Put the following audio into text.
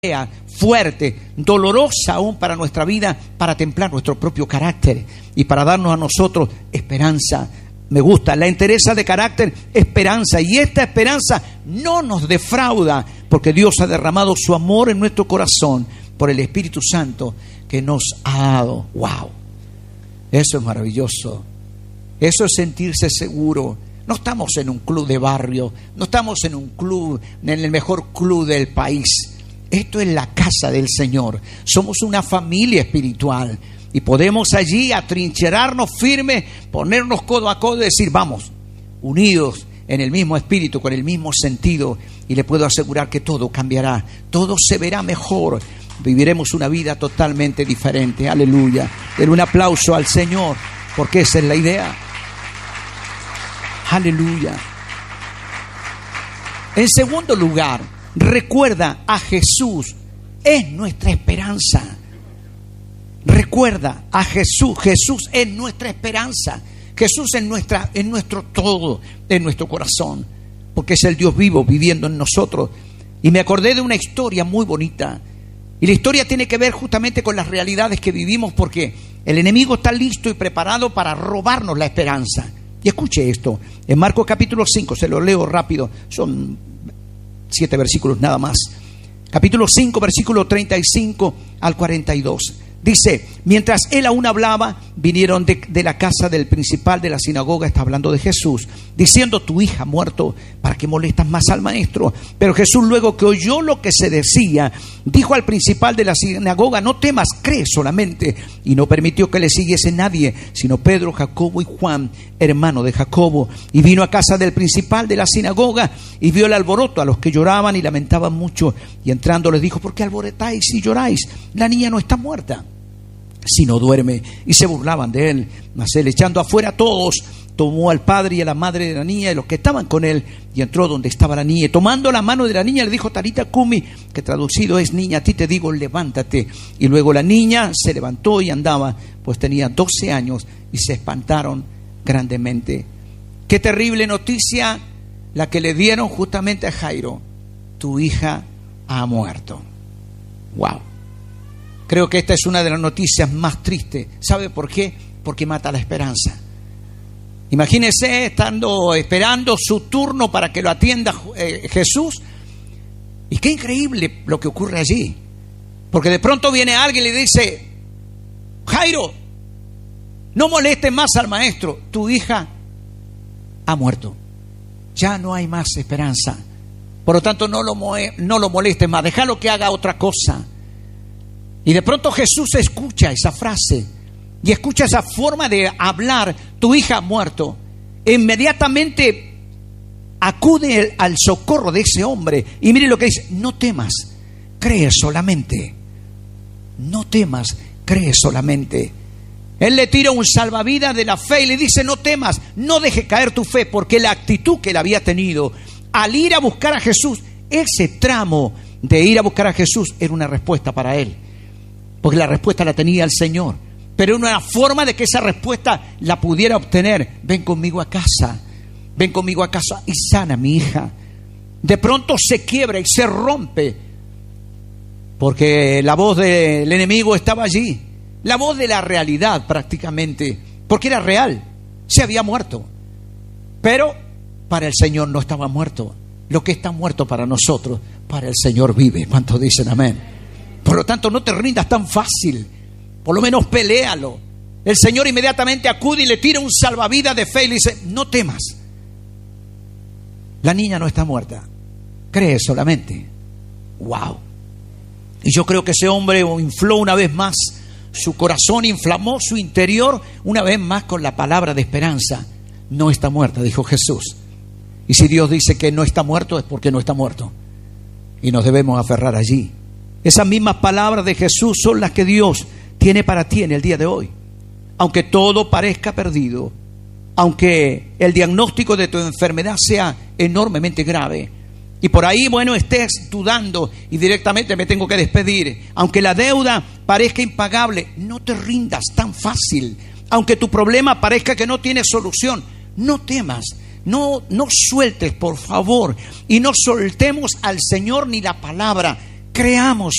fuerte, dolorosa aún para nuestra vida, para templar nuestro propio carácter y para darnos a nosotros esperanza. Me gusta la entereza de carácter, esperanza, y esta esperanza no nos defrauda, porque Dios ha derramado su amor en nuestro corazón por el Espíritu Santo que nos ha dado. ¡Wow! Eso es maravilloso. Eso es sentirse seguro. No estamos en un club de barrio, no estamos en un club, en el mejor club del país. Esto es la casa del Señor. Somos una familia espiritual y podemos allí atrincherarnos firmes, ponernos codo a codo y decir, vamos, unidos en el mismo espíritu, con el mismo sentido, y le puedo asegurar que todo cambiará, todo se verá mejor, viviremos una vida totalmente diferente. Aleluya. Denle un aplauso al Señor, porque esa es la idea. Aleluya. En segundo lugar, recuerda a Jesús, es nuestra esperanza. Recuerda a Jesús, Jesús es nuestra esperanza. Jesús es nuestro todo, en nuestro corazón, porque es el Dios vivo viviendo en nosotros. Y me acordé de una historia muy bonita, y la historia tiene que ver justamente con las realidades que vivimos, porque el enemigo está listo y preparado para robarnos la esperanza. Y escuche esto, en Marcos capítulo 5, se lo leo rápido, son 7 versículos nada más. Capítulo 5, versículo 35 al 42. Dice, mientras él aún hablaba, vinieron de la casa del principal de la sinagoga, está hablando de Jesús, diciendo, tu hija ha muerto, ¿para qué molestas más al maestro? Pero Jesús, luego que oyó lo que se decía, dijo al principal de la sinagoga, no temas, cree solamente. Y no permitió que le siguiese nadie, sino Pedro, Jacobo y Juan, hermano de Jacobo. Y vino a casa del principal de la sinagoga y vio el alboroto, a los que lloraban y lamentaban mucho. Y entrando les dijo, ¿por qué alborotáis y lloráis? La niña no está muerta, sino duerme. Y se burlaban de él. Mas él, echando afuera a todos, tomó al padre y a la madre de la niña y los que estaban con él, y entró donde estaba la niña, y tomando la mano de la niña le dijo, Talita cumi, que traducido es, niña, a ti te digo, levántate. Y luego la niña se levantó y andaba, pues tenía 12 años, y se espantaron grandemente. Qué terrible noticia la que le dieron justamente a Jairo: tu hija ha muerto. Wow. Creo que esta es una de las noticias más tristes. ¿Sabe por qué? Porque mata la esperanza. Imagínese esperando su turno para que lo atienda Jesús. Y qué increíble lo que ocurre allí. Porque de pronto viene alguien y le dice, Jairo, no molestes más al maestro, tu hija ha muerto. Ya no hay más esperanza. Por lo tanto, no lo molestes más, déjalo que haga otra cosa. Y de pronto Jesús escucha esa frase y escucha esa forma de hablar, tu hija ha muerto. Inmediatamente acude al socorro de ese hombre y mire lo que dice, no temas, cree solamente. No temas, cree solamente. Él le tira un salvavidas de la fe y le dice, no temas, no dejes caer tu fe, porque la actitud que él había tenido al ir a buscar a Jesús, ese tramo de ir a buscar a Jesús era una respuesta para él. Porque la respuesta la tenía el Señor, pero una forma de que esa respuesta la pudiera obtener. Ven conmigo a casa y sana a mi hija. De pronto se quiebra y se rompe, porque la voz del enemigo estaba allí, la voz de la realidad prácticamente, porque era real, se había muerto. Pero para el Señor no estaba muerto. Lo que está muerto para nosotros, para el Señor vive. ¿Cuántos dicen amén? Por lo tanto, no te rindas tan fácil. Por lo menos peléalo. El Señor inmediatamente acude y le tira un salvavidas de fe y le dice, no temas. La niña no está muerta. Cree solamente. Wow. Y yo creo que ese hombre infló una vez más su corazón, inflamó su interior una vez más con la palabra de esperanza. No está muerta, dijo Jesús. Y si Dios dice que no está muerto, es porque no está muerto. Y nos debemos aferrar allí. Esas mismas palabras de Jesús son las que Dios tiene para ti en el día de hoy. Aunque todo parezca perdido, aunque el diagnóstico de tu enfermedad sea enormemente grave, y por ahí, estés dudando y directamente me tengo que despedir, aunque la deuda parezca impagable, no te rindas tan fácil. Aunque tu problema parezca que no tiene solución, no temas. No sueltes, por favor, y no soltemos al Señor ni la palabra. creamos